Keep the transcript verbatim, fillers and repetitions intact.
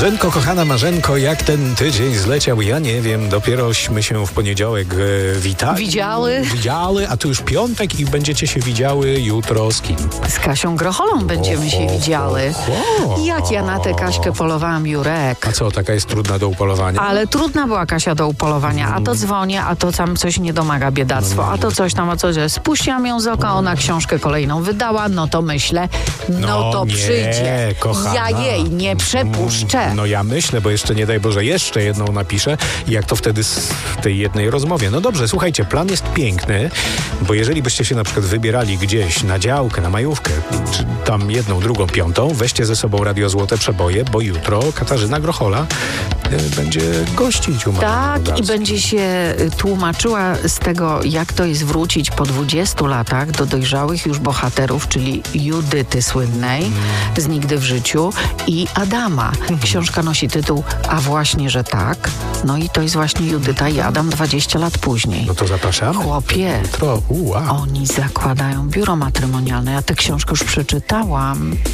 Marzenko, kochana Marzenko, jak ten tydzień zleciał, ja nie wiem, dopierośmy się w poniedziałek e, witali. Widziały. Widziały, a tu już piątek i będziecie się widziały jutro z kim? Z Kasią Grocholą będziemy się Oho, widziały. ho, ho. Jak ja na tę Kaśkę polowałam, Jurek. A co, taka jest trudna do upolowania? Ale trudna była Kasia do upolowania. A to dzwonię, a to tam coś nie domaga, biedactwo. A to coś tam, a coś. Spuściłam ją z oka, ona książkę kolejną wydała, no to myślę, no, No to nie, przyjdzie. kochana. Ja jej nie przepuszczę. No ja myślę, bo jeszcze nie daj Boże, jeszcze jedną napiszę. Jak to wtedy z tej jednej rozmowie? No dobrze, słuchajcie, plan jest piękny, bo jeżeli byście się na przykład wybierali gdzieś na działkę, na majówkę, czy tam jedną, drugą, piątą, weźcie ze sobą Radio Złote Przeboje, bo jutro Katarzyna Grochola y, będzie gościć u Tak, i będzie się y, tłumaczyła z tego, jak to jest wrócić po dwudziestu latach do dojrzałych już bohaterów, czyli Judyty słynnej z Nigdy w życiu i Adama. Książka nosi tytuł A właśnie, że tak. No i to jest właśnie Judyta i Adam dwadzieścia lat później. No to zapraszamy. Chłopie, Jutro, wow. oni zakładają biuro matrymonialne. Ja tę książkę już przeczytałam.